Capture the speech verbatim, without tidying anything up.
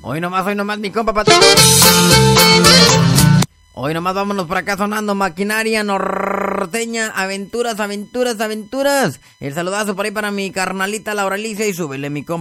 Hoy nomás, hoy nomás, mi compa Pato. Hoy nomás vámonos por acá sonando maquinaria norteña, aventuras, aventuras, aventuras. El saludazo por ahí para mi carnalita Laura Alicia y súbele mi compa.